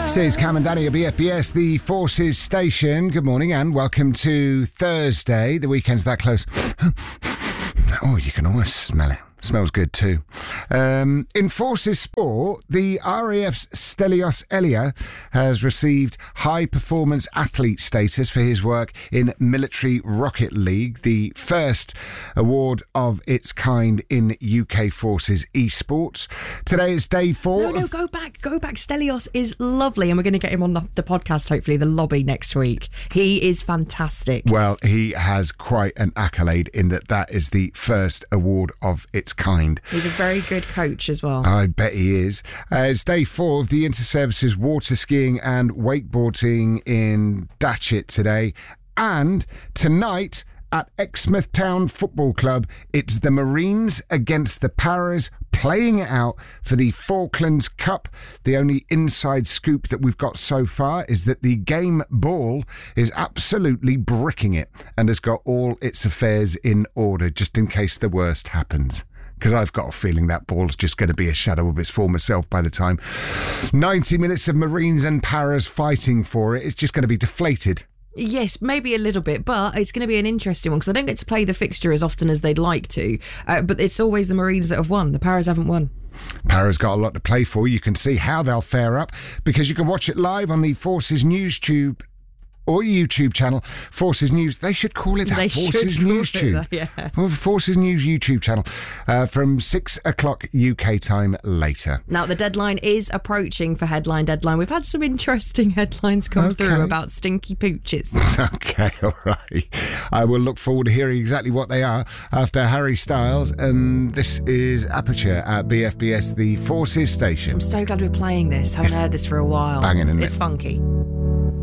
This is Cam and Danny at BFBS, the Forces station. Good morning and welcome to Thursday. The weekend's that close. Oh, you can almost smell it. Smells good too. In Forces Sport, the RAF's Stelios Elia has received high performance athlete status for his work in Military Rocket League, the first award of its kind in UK Forces esports. Today is day 4. No, go back. Stelios is lovely, and we're going to get him on the podcast, hopefully, the lobby next week. He is fantastic. Well, he has quite an accolade in that is the first award of its kind. He's a very good coach as well. I bet he is. It's day 4 of the Inter-Services water skiing and wakeboarding in Datchet today. And tonight at Exmouth Town Football Club, it's the Marines against the Paras playing it out for the Falklands Cup. The only inside scoop that we've got so far is that the game ball is absolutely bricking it and has got all its affairs in order just in case the worst happens. Because I've got a feeling that ball's just going to be a shadow of its former self by the time 90 minutes of Marines and Paras fighting for it. It's just going to be deflated. Yes, maybe a little bit, but it's going to be an interesting one because I don't get to play the fixture as often as they'd like to. But it's always the Marines that have won. The Paras haven't won. Paras got a lot to play for. You can see how they'll fare up because you can watch it live on the Forces News Tube or YouTube channel, Forces News. They should call it that, Forces News Tube. Yeah. Well, Forces News YouTube channel from 6 o'clock UK time later. Now, the deadline is approaching for Headline Deadline. We've had some interesting headlines come through about stinky pooches. Okay, all right. I will look forward to hearing exactly what they are after Harry Styles, and this is Aperture at BFBS, the Forces station. I'm so glad we're playing this. Haven't heard this for a while. Banging, isn't it? It's funky.